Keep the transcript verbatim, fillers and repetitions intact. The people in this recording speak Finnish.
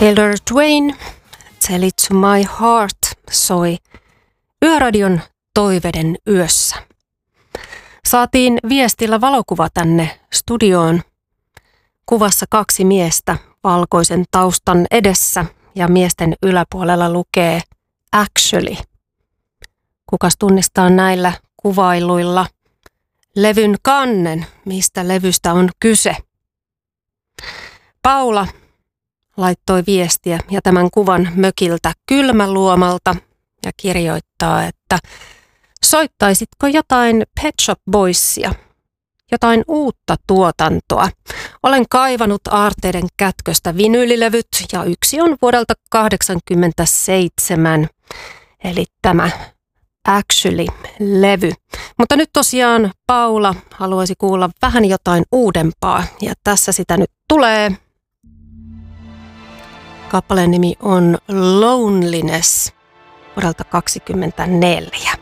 Taylor Dwayne, Tell It to My Heart soi Yöradion toiveiden yössä. Saatiin viestillä valokuva tänne studioon. Kuvassa kaksi miestä valkoisen taustan edessä ja miesten yläpuolella lukee Actually. Kukas tunnistaa näillä kuvailuilla levyn kannen, mistä levystä on kyse? Paula laittoi viestiä ja tämän kuvan mökiltä Kylmäluomalta ja kirjoittaa, että soittaisitko jotain Pet Shop Boysia, jotain uutta tuotantoa. Olen kaivanut aarteiden kätköstä vinyylilevyt ja yksi on vuodelta kahdeksankymmentäseitsemän, eli tämä Actually-levy. Mutta nyt tosiaan Paula haluaisi kuulla vähän jotain uudempaa ja tässä sitä nyt tulee. Kappaleen nimi on Loneliness vuodelta kaksikymmentäneljä.